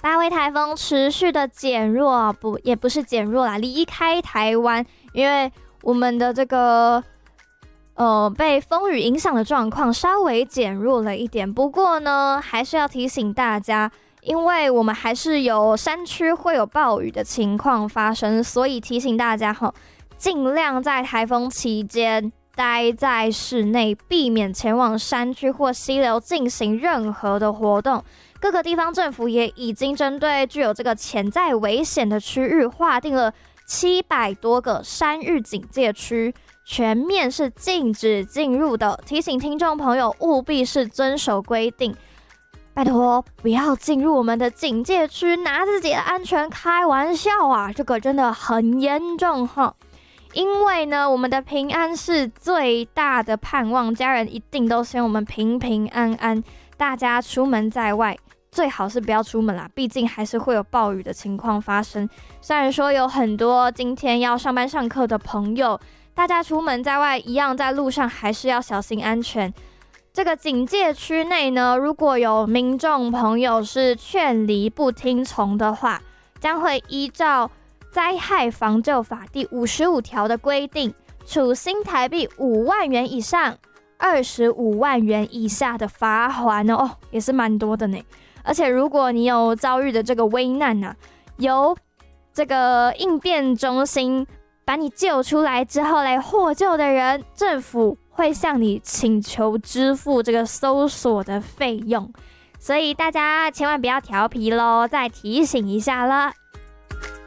八位台风持续的减弱，也不是减弱啦，离开台湾，因为我们的这个被风雨影响的状况稍微减弱了一点。不过呢，还是要提醒大家，因为我们还是有山区会有暴雨的情况发生，所以提醒大家尽量在台风期间待在室内，避免前往山区或溪流进行任何的活动。各个地方政府也已经针对具有这个潜在危险的区域划定了700多个山域警戒区，全面是禁止进入的。提醒听众朋友务必是遵守规定，拜托不要进入我们的警戒区，拿自己的安全开玩笑啊！这个真的很严重哈。因为呢，我们的平安是最大的盼望，家人一定都希望我们平平安安。大家出门在外，最好是不要出门啦，毕竟还是会有暴雨的情况发生。虽然说有很多今天要上班上课的朋友，大家出门在外一样在路上还是要小心安全。这个警戒区内呢，如果有民众朋友是劝离不听从的话，将会依照灾害防救法第55条的规定，处新台币5万元以上25万元以下的罚锾哦，也是蛮多的呢。而且如果你有遭遇的这个危难啊，由这个应变中心把你救出来之后来获救的人，政府会向你请求支付这个搜索的费用。所以大家千万不要调皮咯，再提醒一下了。